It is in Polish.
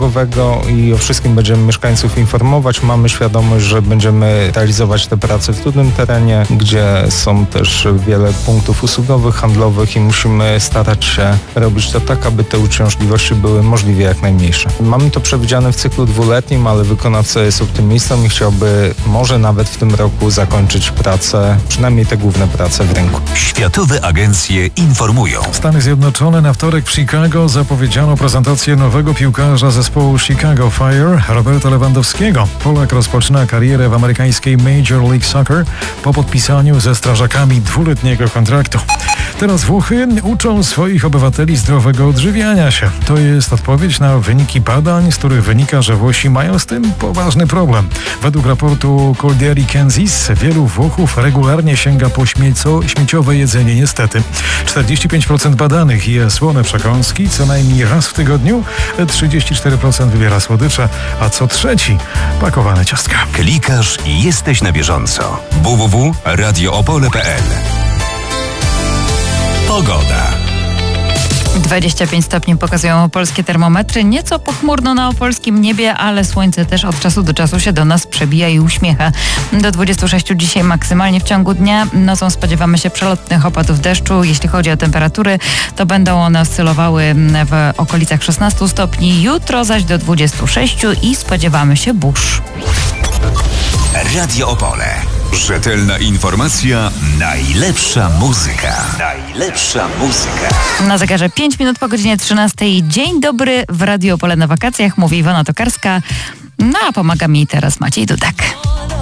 usługowego i o wszystkim będziemy mieszkańców informować. Mamy świadomość, że będziemy realizować te prace w trudnym terenie, gdzie są też wiele punktów usługowych, handlowych i musimy starać się robić to tak, aby te uciążliwości były możliwie jak najmniejsze. Mamy to przewidziane w cyklu 2-letnim, ale wykonawca jest optymistą i chciałby może nawet w tym roku zakończyć pracę, przynajmniej te główne prace w rynku. Światowe agencje informują. Stany Zjednoczone na wtorek w Chicago zapowiedziano prezentację nowego piłkarza zespołu Chicago Fire, Roberta Lewandowskiego. Polak rozpoczyna karierę w amerykańskiej Major League Soccer po podpisaniu ze strażakami 2-letniego kontraktu. Teraz Włochy uczą swoich obywateli zdrowego odżywiania się. To jest odpowiedź na wyniki badań, z których wynika, że Włosi mają z tym poważny problem. Według raportu Cordieri Kensis wielu Włochów regularnie sięga po śmieciowe jedzenie niestety. 45% badanych je słone przekąski co najmniej raz w tygodniu, 34% wybiera słodycze, a co trzeci pakowane ciastka. Klikasz i jesteś na bieżąco. www.radioopole.pl. Pogoda. 25 stopni pokazują opolskie termometry. Nieco pochmurno na opolskim niebie, ale słońce też od czasu do czasu się do nas przebija i uśmiecha. Do 26 dzisiaj maksymalnie w ciągu dnia. Nocą spodziewamy się przelotnych opadów deszczu. Jeśli chodzi o temperatury, to będą one oscylowały w okolicach 16 stopni. Jutro zaś do 26 i spodziewamy się burz. Radio Opole. Rzetelna informacja, najlepsza muzyka. Najlepsza muzyka. Na zegarze 5 minut po godzinie 13. Dzień dobry w Radio Opole na wakacjach, mówi Iwona Tokarska. No a pomaga mi teraz Maciej Dudek.